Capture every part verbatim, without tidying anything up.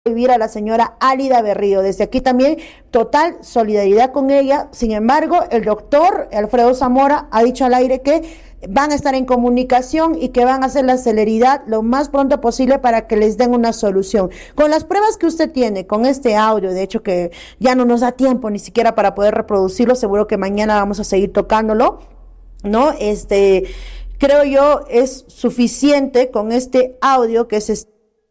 vivir a la señora Álida Berrío. Desde aquí también total solidaridad con ella. Sin embargo, el doctor Alfredo Zamora ha dicho al aire que van a estar en comunicación y que van a hacer la celeridad lo más pronto posible para que les den una solución. Con las pruebas que usted tiene, con este audio, de hecho que ya no nos da tiempo ni siquiera para poder reproducirlo, seguro que mañana vamos a seguir tocándolo, ¿no? Este, creo yo es suficiente con este audio que se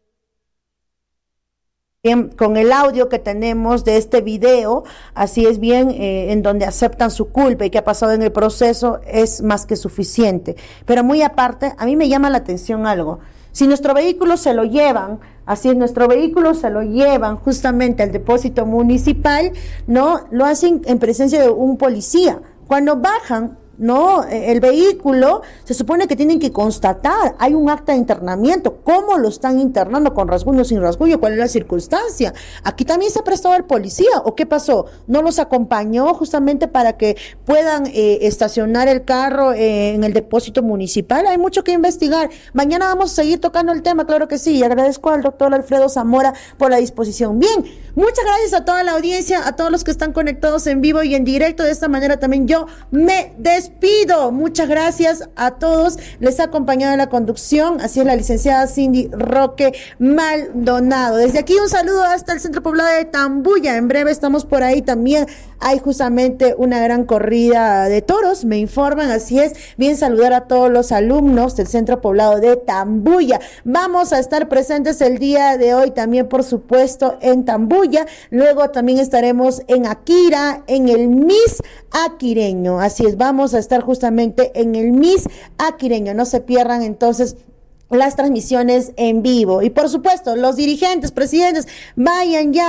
Bien, con el audio que tenemos de este video, así es bien, eh, en donde aceptan su culpa y que ha pasado en el proceso, es más que suficiente. Pero muy aparte, a mí me llama la atención algo. Si nuestro vehículo se lo llevan, así es, nuestro vehículo se lo llevan justamente al depósito municipal, ¿no? Lo hacen en presencia de un policía. Cuando bajan, no, el vehículo se supone que tienen que constatar, hay un acta de internamiento, cómo lo están internando, con rasguño, sin rasguño, cuál es la circunstancia. Aquí también se ha prestado el policía, ¿o qué pasó? ¿No los acompañó justamente para que puedan eh, estacionar el carro eh, en el depósito municipal? Hay mucho que investigar. Mañana vamos a seguir tocando el tema, claro que sí, y agradezco al doctor Alfredo Zamora por la disposición. Bien, muchas gracias a toda la audiencia, a todos los que están conectados en vivo y en directo. De esta manera también yo me despido. Pido muchas gracias a todos. Les ha acompañado en la conducción, así es, la licenciada Cindy Roque Maldonado. Desde aquí un saludo hasta el centro poblado de Tambuya. En breve estamos por ahí también. Hay justamente una gran corrida de toros, me informan, así es. Bien, saludar a todos los alumnos del centro poblado de Tambuya. Vamos a estar presentes el día de hoy también, por supuesto, en Tambuya. Luego también estaremos en Akira, en el Miss Aquireño. Así es, vamos a estar justamente en el Miss Aquireño. No se pierdan entonces las transmisiones en vivo. Y por supuesto, los dirigentes, presidentes, vayan ya